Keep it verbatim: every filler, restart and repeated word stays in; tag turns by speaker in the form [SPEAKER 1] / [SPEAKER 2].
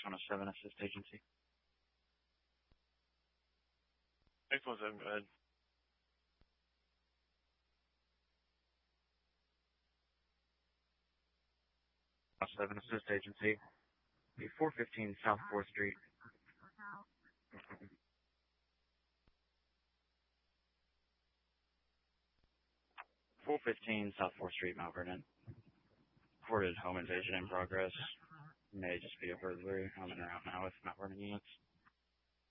[SPEAKER 1] one oh seven Assist Agency.
[SPEAKER 2] six one seven, go ahead.
[SPEAKER 1] seven Assist Agency. The four fifteen South fourth Street. four fifteen South fourth Street, Mount Vernon. Reported home invasion in progress. May just be a burglary. I'm in route now with Mount Vernon units.